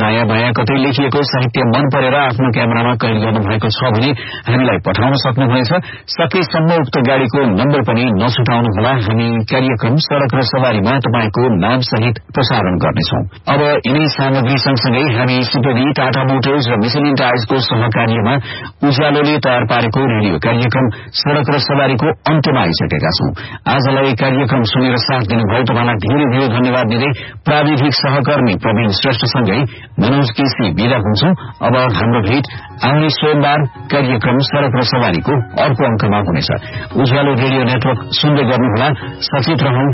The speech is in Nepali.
दायाँ बायाँ कतै लेखिएको साहित्य मन परेर आफ्नो क्यामेरामा कैद गर्नुभएको छ भने हामीलाई पठाउन सक्नुहुनेछ। सकेसम्म उक्त गाड़ीको नम्बर पनि नछुटाउनुहोला। हामी कार्यक्रम सड़क र सवारीमा तपाईको नाम सहित प्रसारण गर्नेछौं। अब यिनै सामग्री सँगसँगै हामी सिपदी, टाटा मोटर्स र मिशेलिन टायर्सको सहकार्यमा उज्यालोले तयार पारेको रेडियो कार्यक्रम सड़क र सवारीको अन्त्यमा आइसकेका छौं। आजलाई कार्यक्रम सुनेर साथ दिनुभयो तपाईलाई धेरै धेरै धन्यवाद दिँदै प्राविधिक सहकर्मी प्रवीण श्रेष्ठसँगै मनोज केसी बिदा हुन्छौं। अब हाम्रो भेट आउने सोमबार कार्यक्रम सड़क र सवारीको अर्को अंकमा हुनेछ। उज्यालो रेडियो नेटवर्क सुन्दै गर्नुहोला। सचेत रहौं,